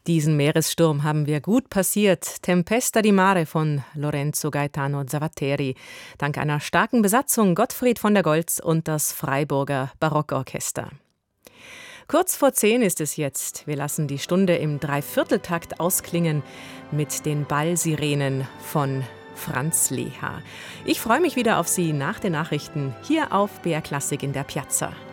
Diesen Meeressturm haben wir gut passiert. Tempesta di Mare von Lorenzo Gaetano Zavatteri. Dank einer starken Besatzung Gottfried von der Goltz und das Freiburger Barockorchester. Kurz vor 10 ist es jetzt. Wir lassen die Stunde im Dreivierteltakt ausklingen mit den Ballsirenen von Franz Leha. Ich freue mich wieder auf Sie nach den Nachrichten hier auf BR Klassik in der Piazza.